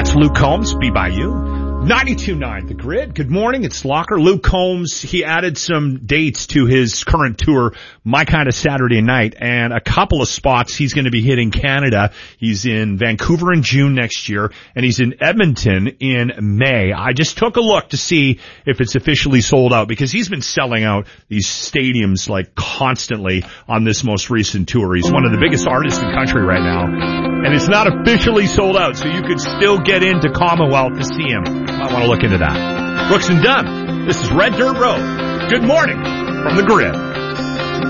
That's Luke Combs, Be By You. 92.9 The Grid. Good morning, it's Locker. Luke Combs, he added some dates to his current tour, My Kind of Saturday Night, and a couple of spots he's going to be hitting Canada. He's in Vancouver in June next year, and he's in Edmonton in May. I just took a look to see if it's officially sold out, because he's been selling out these stadiums like constantly on this most recent tour. He's one of the biggest artists in the country right now, and it's not officially sold out, so you could still get into Commonwealth to see him. Might want to look into that. Brooks and Dunn, this is Red Dirt Road. Good morning from The Grid.